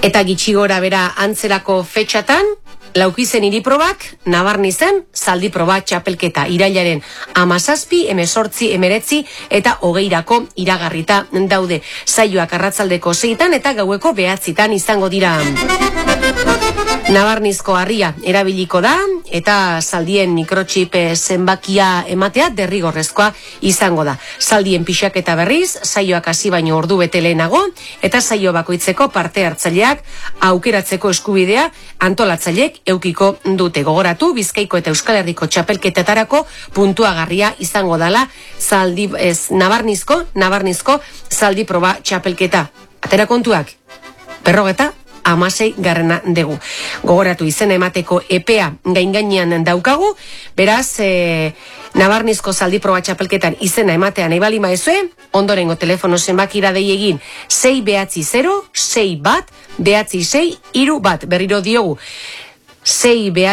Eta gitxi gora bera antzerako fetxatan, Laukizen hiriprobak, Nabarnizen, zaldi proba txapelketa irailaren 17, 18, 19 eta 20 iragarrita daude. Saioak arratsaldeko 6 eta gaueko 9 izango dira. Nabarnizko harria erabiliko da eta zaldien mikrochip zenbakia ematea derrigorrezkoa izango da. Zaldien pixaketa berriz, saioak hasi baino ordu bete lehenago eta saio bakoitzeko parte hartzaileak aukeratzeko eskubidea antolatzaileek eukiko dute. Gogoratu, Bizkaiko eta Euskal Herriko txapelketetarako puntuagarria izango dala Nabarnizko zaldi proba txapelketa. Atera kontuak, 56. dugu. Gogoratu, izena emateko epea gain-gainean daukagu, beraz, Nabarnizko zaldi proba txapelketan izena ematean nahi bali maezue, ondorengo telefono zenbakira dei egin 680-6 bat, 6 3 bat, berriro diogu, 6